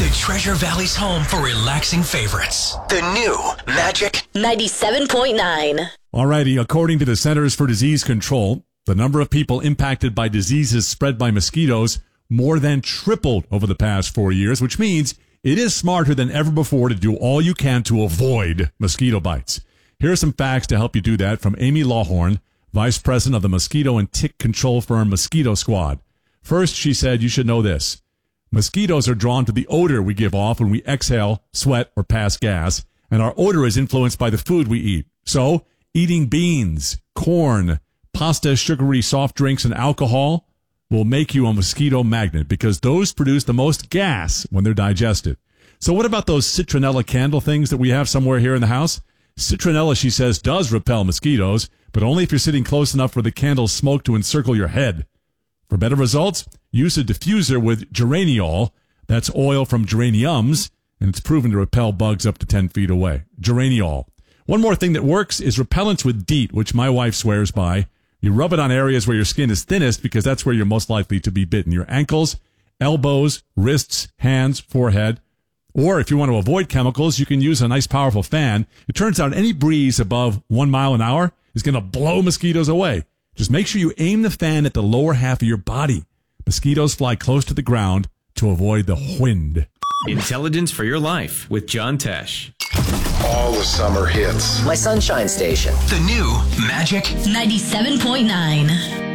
The Treasure Valley's home for relaxing favorites. The new Magic 97.9. Alrighty, according to the Centers for Disease Control, the number of people impacted by diseases spread by mosquitoes more than tripled over the past 4 years, which means it is smarter than ever before to do all you can to avoid mosquito bites. Here are some facts to help you do that from Amy Lawhorn, Vice President of the mosquito and tick control firm Mosquito Squad. First, she said you should know this. Mosquitoes are drawn to the odor we give off when we exhale, sweat, or pass gas, and our odor is influenced by the food we eat. So, eating beans, corn, pasta, sugary soft drinks, and alcohol will make you a mosquito magnet because those produce the most gas when they're digested. So what about those citronella candle things that we have somewhere here in the house? Citronella, she says, does repel mosquitoes, but only if you're sitting close enough for the candle's smoke to encircle your head. For better results, use a diffuser with geraniol. That's oil from geraniums, and it's proven to repel bugs up to 10 feet away. Geraniol. One more thing that works is repellents with DEET, which my wife swears by. You rub it on areas where your skin is thinnest because that's where you're most likely to be bitten. Your ankles, elbows, wrists, hands, forehead. Or if you want to avoid chemicals, you can use a nice powerful fan. It turns out any breeze above 1 mile an hour is going to blow mosquitoes away. Just make sure you aim the fan at the lower half of your body. Mosquitoes fly close to the ground to avoid the wind. Intelligence for your life with John Tesh. All the summer hits. My Sunshine Station. The new Magic 97.9.